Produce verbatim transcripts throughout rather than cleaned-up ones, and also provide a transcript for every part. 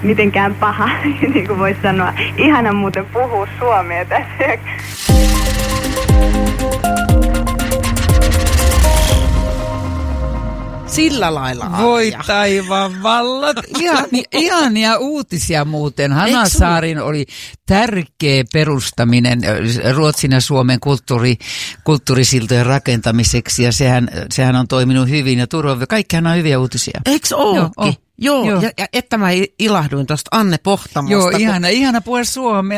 mitenkään paha, niin kuin voisi sanoa. Ihana muuten puhua suomea tässä. Sillä lailla, Arja. Voi taivaan vallat. Ihania, ihania uutisia muuten. Hanasaarin oli tärkeä perustaminen Ruotsin ja Suomen kulttuuri, kulttuurisiltojen rakentamiseksi, ja sehän, sehän on toiminut hyvin ja turvaa. Kaikkihan on hyviä uutisia. Eikö ookin? Oh. Joo, Joo. Ja, ja että mä ilahduin tuosta Anne Pohtamosta. Joo, kun... ihana, ihana puhua suomea.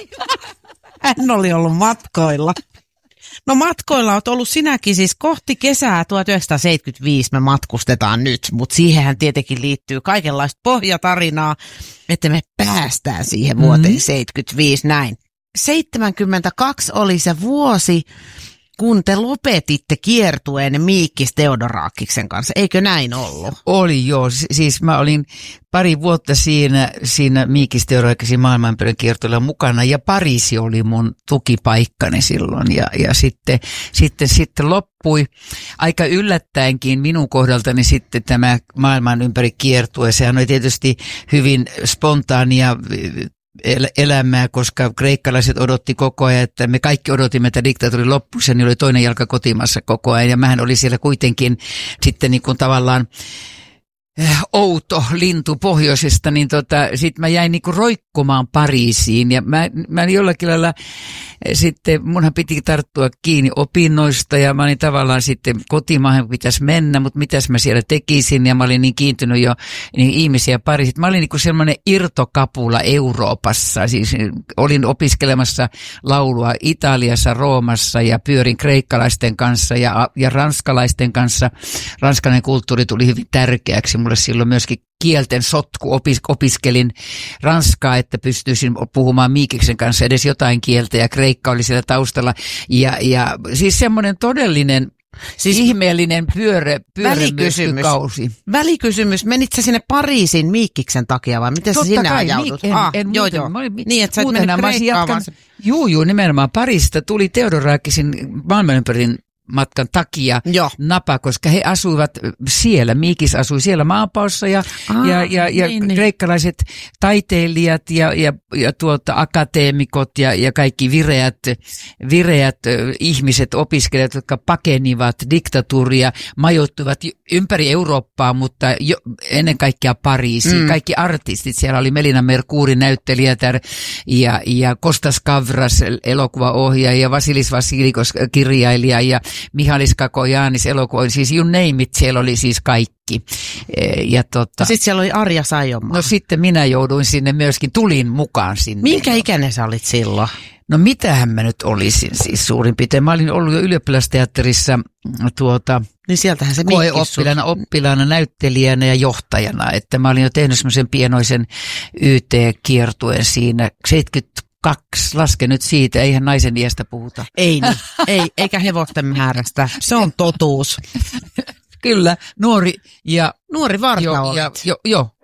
Hän oli ollut matkoilla. No matkoilla olet ollut sinäkin siis kohti kesää tuhatyhdeksänsataaseitsemänkymmentäviisi me matkustetaan nyt, mutta siihenhän tietenkin liittyy kaikenlaista pohjatarinaa, että me päästään siihen vuoteen mm-hmm. seitsemänkymmentäviisi näin. seitsemänkymmentäkaksi oli se vuosi, kun te lopetitte kiertueen Miikkis Theodorakiksen kanssa, eikö näin ollut? Oli joo, siis mä olin pari vuotta siinä, siinä Miikkis Theodorakiksen maailmanpyörän kiertueella mukana, ja Pariisi oli mun tukipaikkani silloin, ja, ja sitten, sitten, sitten loppui aika yllättäenkin minun kohdaltani sitten tämä maailman ympäri kiertue. Sehän oli tietysti hyvin spontaania elämää, koska kreikkalaiset odotti koko ajan, että me kaikki odotimme, että diktatuuri loppuisi, niin oli toinen jalka kotimassa koko ajan, ja mähän oli siellä kuitenkin sitten niin kuin tavallaan outo lintu pohjoisesta, niin tota, sit mä jäin niinku roikkumaan Pariisiin, ja mä, mä jollakin lailla sitten, munhan piti tarttua kiinni opinnoista, ja mä olin tavallaan sitten kotimaahan pitäisi mennä, mutta mitäs mä siellä tekisin, ja mä olin niin kiintynyt jo niin ihmisiä Pariisiin. Mä olin niinku semmoinen irtokapula Euroopassa, siis olin opiskelemassa laulua Italiassa, Roomassa, ja pyörin kreikkalaisten kanssa ja, ja ranskalaisten kanssa. Ranskalainen kulttuuri tuli hyvin tärkeäksi mulle silloin myöskin. Kielten sotku, opis, opiskelin ranskaa, että pystyisin puhumaan Miikiksen kanssa edes jotain kieltä, ja kreikka oli siellä taustalla, ja, ja siis semmoinen todellinen siis ihmeellinen pyörä, pyörämyrskykausi. Välikysymys, menit sä sinne Pariisin Miikkiksen takia vai miten sä sinne ajaudut? En, ah, en joo, muuten, joo. Mä olin, niin, että sä et mennyt Kreikkaan vaan. Juu, juu, nimenomaan Pariisista tuli Theodorakisin maailmanympärin matkan takia Joo. napa, koska he asuivat siellä, Miikis asui siellä maanpaossa, ja, Aa, ja, ja, ja niin, kreikkalaiset taiteilijat ja, ja, ja tuota, akateemikot ja, ja kaikki vireät, vireät ihmiset, opiskelijat, jotka pakenivat diktatuuria, majoittuivat ympäri Eurooppaa, mutta jo, ennen kaikkea Pariisiin. Mm. Kaikki artistit, siellä oli Melina Mercouri näyttelijätär ja, ja Kostas Kavras elokuvaohjaaja ja Vasilis Vasilikos kirjailija ja Mihalis Kakojanis elokuva, siis you name it, siellä oli siis kaikki. Ja tota, sitten siellä oli Arja Saijonmaa. No sitten minä jouduin sinne myöskin, tulin mukaan sinne. Minkä ikäinen sä olit silloin? No mitähän mä nyt olisin siis suurin piirtein. Mä olin ollut jo ylioppilasteatterissa tuota, niin sieltähän se koeoppilaana, oppilaana, näyttelijänä ja johtajana. Että mä olin jo tehnyt semmoisen pienoisen Y T-kiertueen siinä seitsemänkymmentä kaksi, laske nyt siitä, eihän naisen iästä puhuta. Ei, niin. ei, eikä hevosten määrästä, se on totuus. Kyllä, nuori ja... Nuori varta jo, olet. Ja, jo, jo,